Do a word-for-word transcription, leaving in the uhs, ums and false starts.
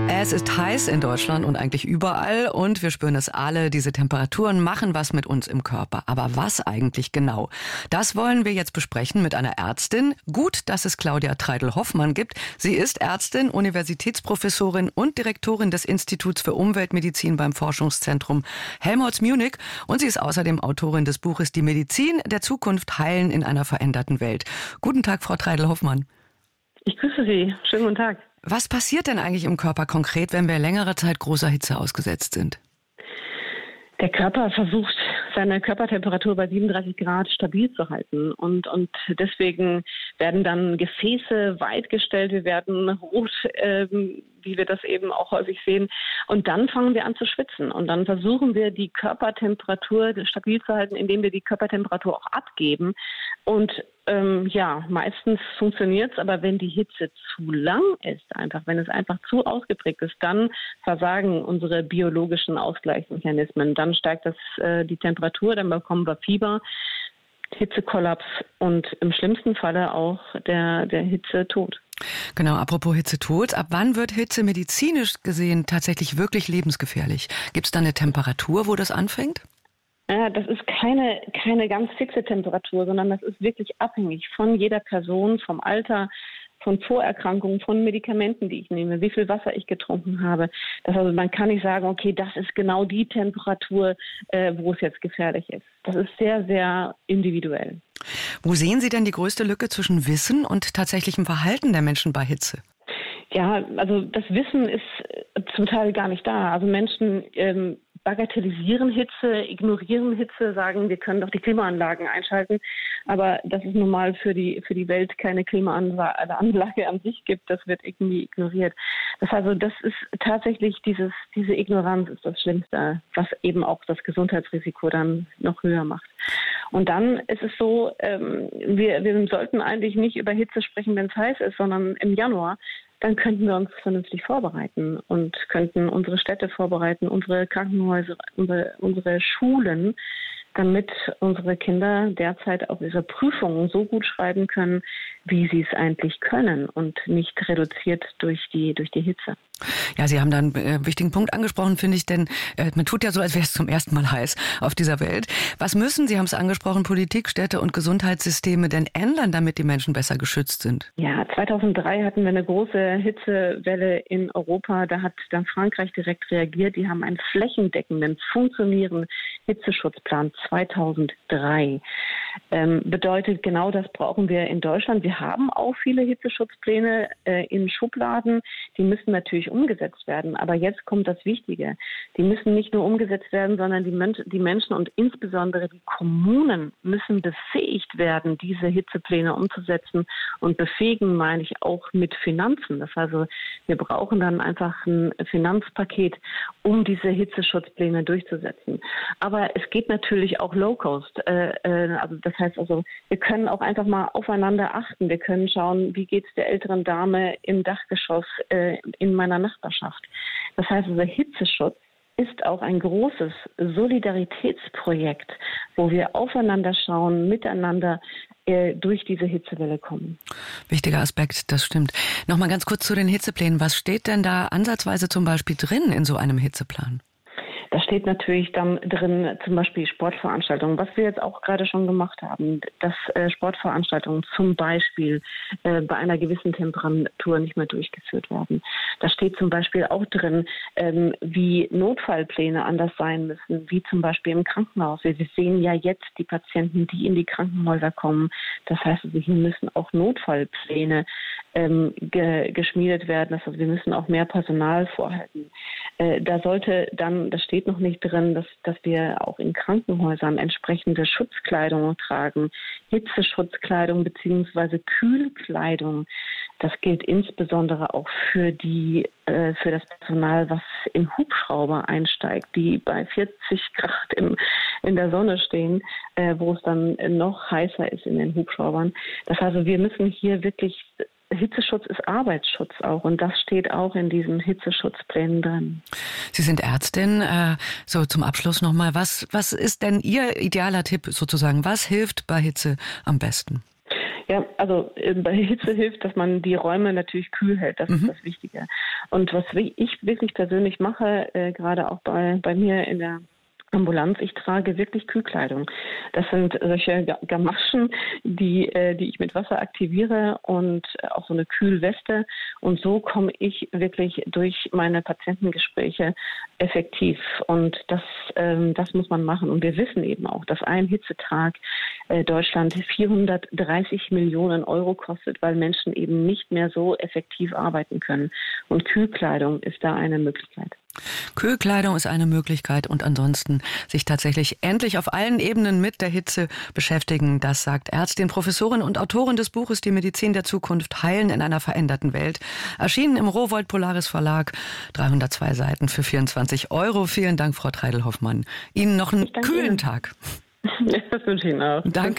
Es ist heiß in Deutschland und eigentlich überall und wir spüren es alle. Diese Temperaturen machen was mit uns im Körper. Aber was eigentlich genau? Das wollen wir jetzt besprechen mit einer Ärztin. Gut, dass es Claudia Treidel-Hoffmann gibt. Sie ist Ärztin, Universitätsprofessorin und Direktorin des Instituts für Umweltmedizin beim Forschungszentrum Helmholtz-Munich. Und sie ist außerdem Autorin des Buches Die Medizin der Zukunft heilen in einer veränderten Welt. Guten Tag, Frau Treidel-Hoffmann. Ich grüße Sie. Schönen guten Tag. Was passiert denn eigentlich im Körper konkret, wenn wir längere Zeit großer Hitze ausgesetzt sind? Der Körper versucht, seine Körpertemperatur bei siebenunddreißig Grad stabil zu halten. Und, und deswegen werden dann Gefäße weitgestellt, wir werden rot, ähm, wie wir das eben auch häufig sehen. Und dann fangen wir an zu schwitzen. Und dann versuchen wir, die Körpertemperatur stabil zu halten, indem wir die Körpertemperatur auch abgeben. Und ähm, ja, meistens funktioniert es, aber wenn die Hitze zu lang ist, einfach, wenn es einfach zu ausgeprägt ist, dann versagen unsere biologischen Ausgleichsmechanismen. Dann steigt das, äh, die Temperatur, dann bekommen wir Fieber, Hitzekollaps und im schlimmsten Falle auch der, der Hitzetod. Genau, apropos Hitzetod. Ab wann wird Hitze medizinisch gesehen tatsächlich wirklich lebensgefährlich? Gibt es da eine Temperatur, wo das anfängt? Ja, das ist keine, keine ganz fixe Temperatur, sondern das ist wirklich abhängig von jeder Person, vom Alter, von Vorerkrankungen, von Medikamenten, die ich nehme, wie viel Wasser ich getrunken habe. Das also, man kann nicht sagen, okay, das ist genau die Temperatur, äh, wo es jetzt gefährlich ist. Das ist sehr, sehr individuell. Wo sehen Sie denn die größte Lücke zwischen Wissen und tatsächlichem Verhalten der Menschen bei Hitze? Ja, also das Wissen ist zum Teil gar nicht da. Also Menschen ähm, bagatellisieren Hitze, ignorieren Hitze, sagen, wir können doch die Klimaanlagen einschalten. Aber dass es nun mal für die, für die Welt keine Klimaanlage an sich gibt, das wird irgendwie ignoriert. Das also, das ist tatsächlich dieses, diese Ignoranz ist das Schlimmste, was eben auch das Gesundheitsrisiko dann noch höher macht. Und dann ist es so, ähm, wir, wir sollten eigentlich nicht über Hitze sprechen, wenn es heiß ist, sondern im Januar. Dann könnten wir uns vernünftig vorbereiten und könnten unsere Städte vorbereiten, unsere Krankenhäuser, unsere, unsere Schulen, damit unsere Kinder derzeit auch ihre Prüfungen so gut schreiben können, wie sie es eigentlich können und nicht reduziert durch die, durch die Hitze. Ja, Sie haben da einen äh, wichtigen Punkt angesprochen, finde ich, denn äh, man tut ja so, als wäre es zum ersten Mal heiß auf dieser Welt. Was müssen, Sie haben es angesprochen, Politik, Städte und Gesundheitssysteme denn ändern, damit die Menschen besser geschützt sind? Ja, zweitausenddrei hatten wir eine große Hitzewelle in Europa. Da hat dann Frankreich direkt reagiert. Die haben einen flächendeckenden, funktionierenden Hitzeschutzplan zweitausenddrei. Ähm, bedeutet, genau das brauchen wir in Deutschland. Wir haben auch viele Hitzeschutzpläne äh, in Schubladen. Die müssen natürlich umgesetzt werden. Aber jetzt kommt das Wichtige. Die müssen nicht nur umgesetzt werden, sondern die, Men- die Menschen und insbesondere die Kommunen müssen befähigt werden, diese Hitzepläne umzusetzen. Und befähigen meine ich auch mit Finanzen. Das heißt also, wir brauchen dann einfach ein Finanzpaket, um diese Hitzeschutzpläne durchzusetzen. Aber es geht natürlich auch low-cost. Äh, äh, also das heißt also, wir können auch einfach mal aufeinander achten. Wir können schauen, wie geht es der älteren Dame im Dachgeschoss äh, in meiner Nachbarschaft. Das heißt also, Hitzeschutz ist auch ein großes Solidaritätsprojekt, wo wir aufeinander schauen, miteinander äh, durch diese Hitzewelle kommen. Wichtiger Aspekt, das stimmt. Nochmal ganz kurz zu den Hitzeplänen. Was steht denn da ansatzweise zum Beispiel drin in so einem Hitzeplan? Da steht natürlich dann drin zum Beispiel Sportveranstaltungen, was wir jetzt auch gerade schon gemacht haben, dass äh, Sportveranstaltungen zum Beispiel äh, bei einer gewissen Temperatur nicht mehr durchgeführt werden. Da steht zum Beispiel auch drin, ähm, wie Notfallpläne anders sein müssen, wie zum Beispiel im Krankenhaus. Wir sehen ja jetzt die Patienten, die in die Krankenhäuser kommen. Das heißt, also, hier müssen auch Notfallpläne ähm, ge- geschmiedet werden. Das heißt, wir müssen auch mehr Personal vorhalten. Äh, da sollte dann, das steht noch nicht drin, dass, dass wir auch in Krankenhäusern entsprechende Schutzkleidung tragen, Hitzeschutzkleidung beziehungsweise Kühlkleidung. Das gilt insbesondere auch für die, äh, für das Personal, was in Hubschrauber einsteigt, die bei vierzig Grad im, in der Sonne stehen, äh, wo es dann noch heißer ist in den Hubschraubern. Das heißt, also, wir müssen hier wirklich Hitzeschutz ist Arbeitsschutz auch und das steht auch in diesen Hitzeschutzplänen drin. Sie sind Ärztin. Äh, so zum Abschluss nochmal, was, was ist denn Ihr idealer Tipp sozusagen? Was hilft bei Hitze am besten? Ja, also bei Hitze hilft, dass man die Räume natürlich kühl hält. Das mhm. ist das Wichtige. Und was ich wirklich persönlich mache, äh, gerade auch bei, bei mir in der Ambulanz, ich trage wirklich Kühlkleidung. Das sind solche Gamaschen, die, äh, die ich mit Wasser aktiviere und auch so eine Kühlweste. Und so komme ich wirklich durch meine Patientengespräche effektiv. Und das, ähm, das muss man machen. Und wir wissen eben auch, dass ein Hitzetag äh, Deutschland vierhundertdreißig Millionen Euro kostet, weil Menschen eben nicht mehr so effektiv arbeiten können. Und Kühlkleidung ist da eine Möglichkeit. Kühlkleidung ist eine Möglichkeit und ansonsten sich tatsächlich endlich auf allen Ebenen mit der Hitze beschäftigen. Das sagt Ärztin, Professorin und Autorin des Buches Die Medizin der Zukunft, Heilen in einer veränderten Welt. Erschienen im Rowohlt Polaris Verlag, dreihundertzwei Seiten für vierundzwanzig Euro. Vielen Dank, Frau Treidel-Hoffmann. Ihnen noch einen kühlen Ihnen. Tag. Ja, das wünsche ich Ihnen auch. Danke.